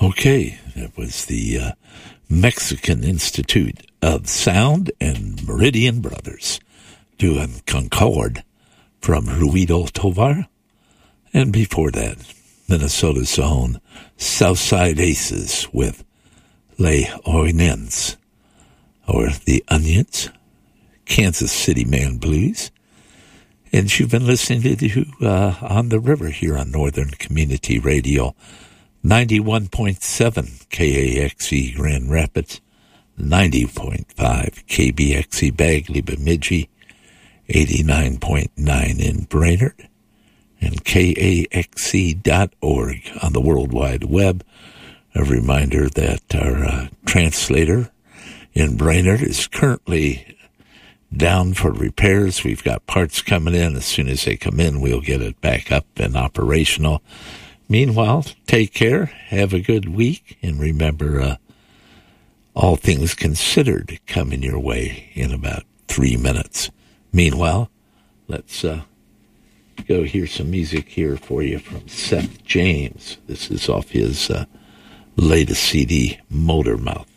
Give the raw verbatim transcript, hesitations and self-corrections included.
Okay, that was the uh, Mexican Institute of Sound and Meridian Brothers doing Concord from Ruido Tovar. And before that, Minnesota's own Southside Aces with Les Oinens, or The Onions, Kansas City Man Blues. And you've been listening to uh, On the River here on Northern Community Radio, ninety-one point seven K A X E Grand Rapids, ninety point five K B X E Bagley Bemidji, eighty-nine point nine in Brainerd, and K A X E dot org on the World Wide Web. A reminder that our uh, translator in Brainerd is currently down for repairs. We've got parts coming in. As soon as they come in, we'll get it back up and operational. Meanwhile, take care, have a good week, and remember, uh, all things considered coming your way in about three minutes. Meanwhile, let's uh, go hear some music here for you from Seth James. This is off his uh, latest C D, Motor Mouth.